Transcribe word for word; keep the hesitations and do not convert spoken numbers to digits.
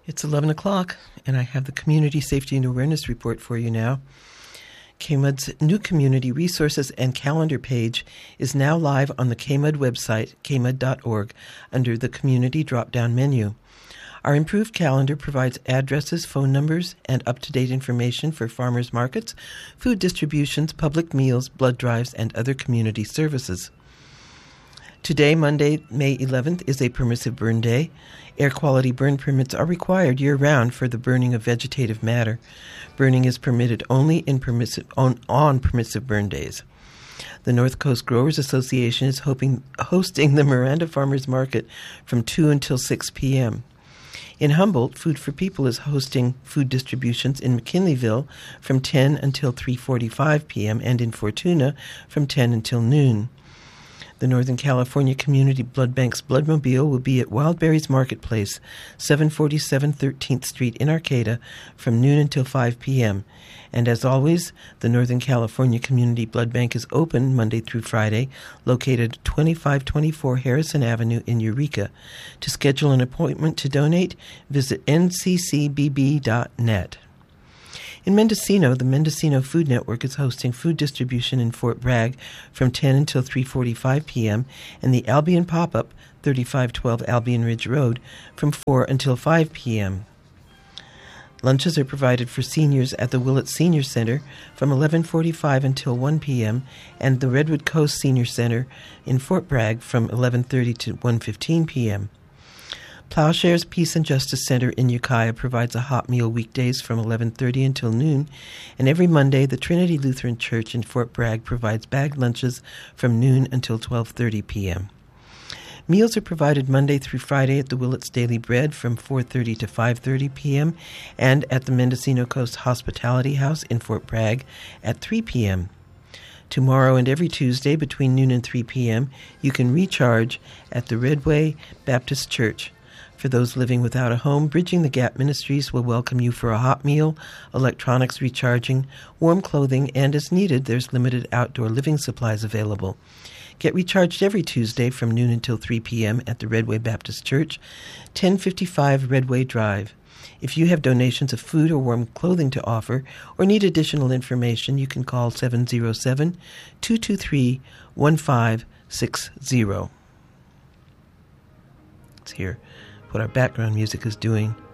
It's eleven o'clock, and I have the Community Safety and Awareness Report for you now. K M U D's new community resources and calendar page is now live on the K M U D website, k m u d dot org, under the Community drop-down menu. Our improved calendar provides addresses, phone numbers, and up-to-date information for farmers markets, food distributions, public meals, blood drives, and other community services. Today, Monday, May eleventh, is a permissive burn day. Air quality burn permits are required year-round for the burning of vegetative matter. Burning is permitted only in permissive, on, on permissive burn days. The North Coast Growers Association is hoping, hosting the Miranda Farmers Market from two until six p.m. In Humboldt, Food for People is hosting food distributions in McKinleyville from ten until three forty-five p.m. and in Fortuna from ten until noon. The Northern California Community Blood Bank's Bloodmobile will be at Wildberries Marketplace, seven forty-seven thirteenth Street in Arcata, from noon until five p.m. And as always, the Northern California Community Blood Bank is open Monday through Friday, located at twenty-five twenty-four Harrison Avenue in Eureka. To schedule an appointment to donate, visit n c c b b dot net. In Mendocino, the Mendocino Food Network is hosting food distribution in Fort Bragg from ten until three forty-five p.m. and the Albion Pop-Up, thirty-five twelve Albion Ridge Road, from four until five p.m. Lunches are provided for seniors at the Willett Senior Center from eleven forty-five until one p.m. and the Redwood Coast Senior Center in Fort Bragg from eleven thirty to one fifteen p.m. Plowshares Peace and Justice Center in Ukiah provides a hot meal weekdays from eleven thirty until noon, and every Monday the Trinity Lutheran Church in Fort Bragg provides bagged lunches from noon until twelve thirty p.m. Meals are provided Monday through Friday at the Willett's Daily Bread from four thirty to five thirty p.m. and at the Mendocino Coast Hospitality House in Fort Bragg at three p.m. Tomorrow and every Tuesday between noon and three p.m. you can recharge at the Redway Baptist Church. For those living without a home, Bridging the Gap Ministries will welcome you for a hot meal, electronics recharging, warm clothing, and as needed, there's limited outdoor living supplies available. Get recharged every Tuesday from noon until three p.m. at the Redway Baptist Church, ten fifty-five Redway Drive. If you have donations of food or warm clothing to offer or need additional information, you can call seven oh seven, two two three, one five six zero. Let's hear what our background music is doing.